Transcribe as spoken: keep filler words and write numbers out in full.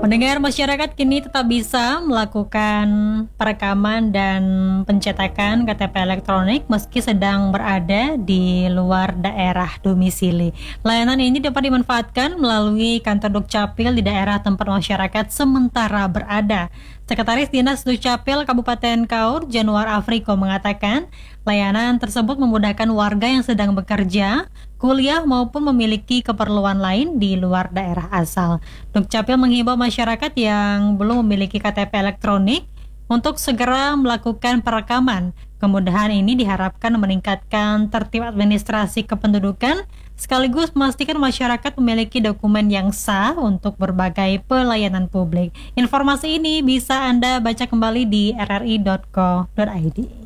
Pendengar, masyarakat kini tetap bisa melakukan perekaman dan pencetakan K T P elektronik meski sedang berada di luar daerah domisili. Layanan ini dapat dimanfaatkan melalui kantor Dukcapil di daerah tempat masyarakat sementara berada. Sekretaris Dinas Dukcapil Kabupaten Kaur, Januar Afriko, mengatakan layanan tersebut memudahkan warga yang sedang bekerja, kuliah maupun memiliki keperluan lain di luar daerah asal. Dukcapil menghimbau masyarakat yang belum memiliki K T P elektronik untuk segera melakukan perekaman. Kemudahan ini diharapkan meningkatkan tertib administrasi kependudukan sekaligus memastikan masyarakat memiliki dokumen yang sah untuk berbagai pelayanan publik. Informasi ini bisa Anda baca kembali di r r i dot co dot i d.